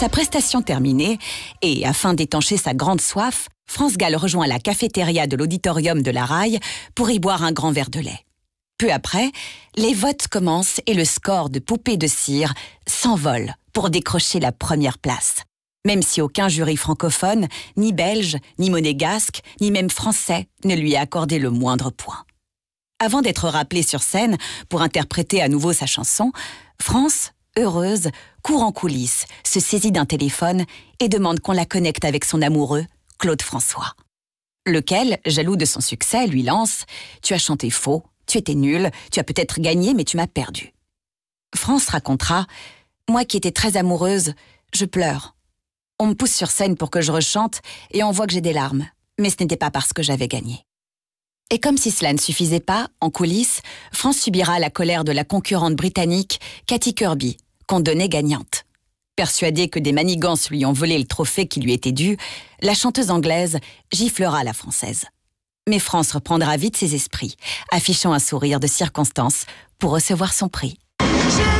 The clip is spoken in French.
Sa prestation terminée, et afin d'étancher sa grande soif, France Gall rejoint la cafétéria de l'auditorium de la RAI pour y boire un grand verre de lait. Peu après, les votes commencent et le score de Poupée de cire s'envole pour décrocher la première place. Même si aucun jury francophone, ni belge, ni monégasque, ni même français ne lui a accordé le moindre point. Avant d'être rappelée sur scène pour interpréter à nouveau sa chanson, France, heureuse, court en coulisses, se saisit d'un téléphone et demande qu'on la connecte avec son amoureux, Claude François. Lequel, jaloux de son succès, lui lance « Tu as chanté faux, tu étais nul, tu as peut-être gagné mais tu m'as perdu ». France racontera « Moi qui étais très amoureuse, je pleure. On me pousse sur scène pour que je rechante et on voit que j'ai des larmes, mais ce n'était pas parce que j'avais gagné. » Et comme si cela ne suffisait pas, en coulisses, France subira la colère de la concurrente britannique Katy Kirby, qu'on donnait gagnante. Persuadée que des manigances lui ont volé le trophée qui lui était dû, la chanteuse anglaise giflera la française. Mais France reprendra vite ses esprits, affichant un sourire de circonstance pour recevoir son prix.